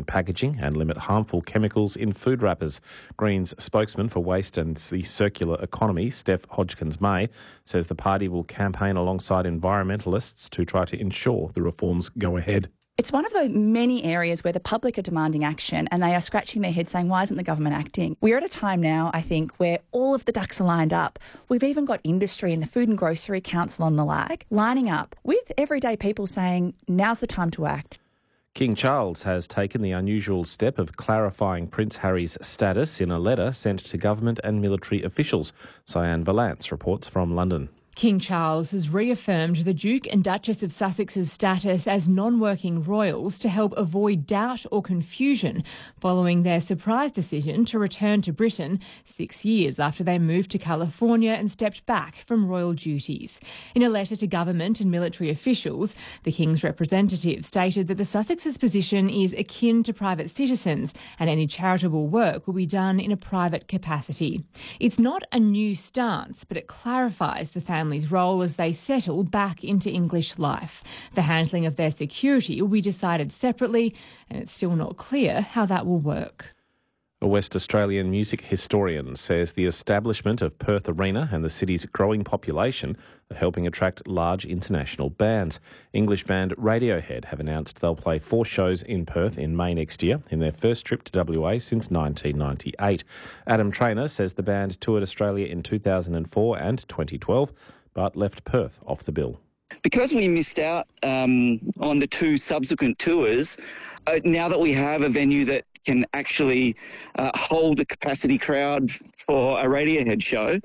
in packaging and limit harmful chemicals in food wrappers. Greens spokesman for Waste and the Circular Economy, Steph Hodgkins-May, says the party will campaign alongside environmentalists to try to ensure the reforms go ahead. It's one of the many areas where the public are demanding action and they are scratching their heads saying, why isn't the government acting? We're at a time now, I think, where all of the ducks are lined up. We've even got industry and the Food and Grocery Council on the lag, lining up with everyday people saying, now's the time to act. King Charles has taken the unusual step of clarifying Prince Harry's status in a letter sent to government and military officials. Cyan Valance reports from London. King Charles has reaffirmed the Duke and Duchess of Sussex's status as non-working royals to help avoid doubt or confusion following their surprise decision to return to Britain 6 years after they moved to California and stepped back from royal duties. In a letter to government and military officials, the King's representative stated that the Sussex's position is akin to private citizens and any charitable work will be done in a private capacity. It's not a new stance, but it clarifies the family's role as they settle back into English life. The handling of their security will be decided separately, and it's still not clear how that will work. A West Australian music historian says the establishment of Perth Arena and the city's growing population are helping attract large international bands. English band Radiohead have announced they'll play 4 shows in Perth in May next year, in their first trip to WA since 1998. Adam Traynor says the band toured Australia in 2004 and 2012, but left Perth off the bill. Because we missed out on the 2 subsequent tours, now that we have a venue that can actually hold a capacity crowd for a Radiohead show,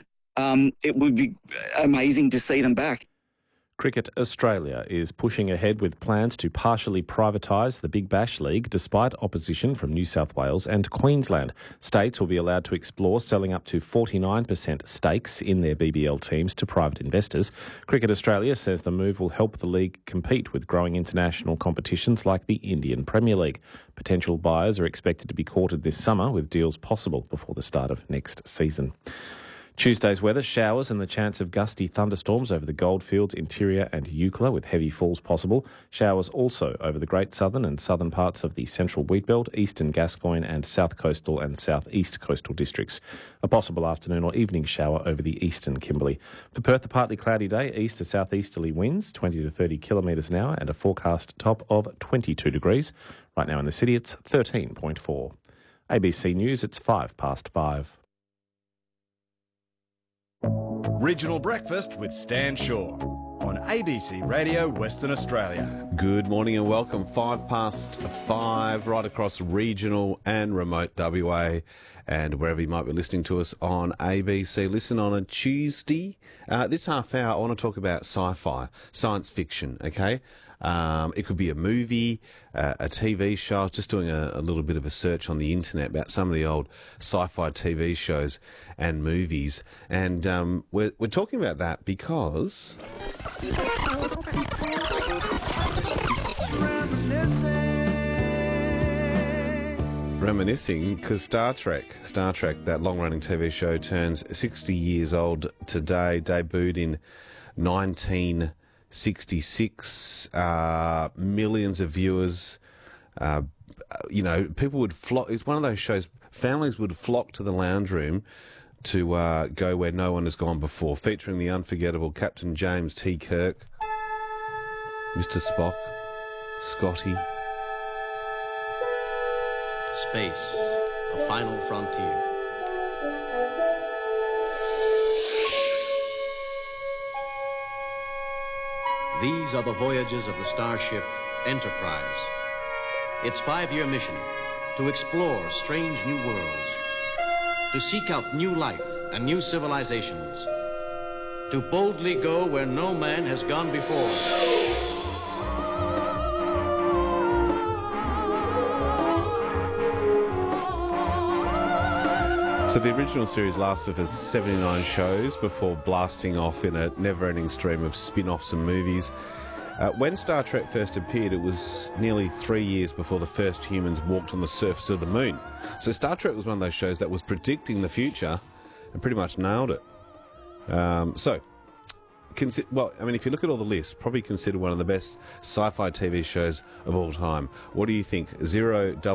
it would be amazing to see them back. Cricket Australia is pushing ahead with plans to partially privatise the Big Bash League despite opposition from New South Wales and Queensland. States will be allowed to explore selling up to 49% stakes in their BBL teams to private investors. Cricket Australia says the move will help the league compete with growing international competitions like the Indian Premier League. Potential buyers are expected to be courted this summer, with deals possible before the start of next season. Tuesday's weather, showers and the chance of gusty thunderstorms over the Goldfields, Interior and Eucla with heavy falls possible. Showers also over the Great Southern and southern parts of the Central Wheatbelt, Eastern Gascoyne and South Coastal and South East Coastal districts. A possible afternoon or evening shower over the Eastern Kimberley. For Perth, a partly cloudy day, east to southeasterly winds, 20 to 30 kilometres an hour and a forecast top of 22 degrees. Right now in the city, it's 13.4. ABC News, it's 5:05. Regional Breakfast with Stan Shaw on ABC Radio Western Australia. Good morning and welcome. 5:05 right across regional and remote WA and wherever you might be listening to us on ABC. Listen on a Tuesday. This half hour I want to talk about sci-fi, science fiction, okay? It could be a movie, a TV show. I was just doing a little bit of a search on the internet about some of the old sci-fi TV shows and movies. And we're talking about that because... Reminiscing, because Star Trek, that long-running TV show, turns 60 years old today, debuted in 1966, millions of viewers, people would flock. It's one of those shows, families would flock to the lounge room to go where no one has gone before, featuring the unforgettable Captain James T. Kirk, Mr. Spock, Scotty. Space, a final frontier. These are the voyages of the starship Enterprise. Its 5-year mission, to explore strange new worlds, to seek out new life and new civilizations, to boldly go where no man has gone before. So the original series lasted for 79 shows before blasting off in a never-ending stream of spin-offs and movies. When Star Trek first appeared, it was nearly 3 years before the first humans walked on the surface of the moon. So Star Trek was one of those shows that was predicting the future and pretty much nailed it. If you look at all the lists, probably considered one of the best sci-fi TV shows of all time. What do you think? 0